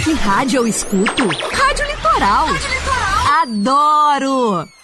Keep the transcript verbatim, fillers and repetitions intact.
Sabe que rádio eu escuto? Rádio Litoral. Rádio Litoral. Adoro!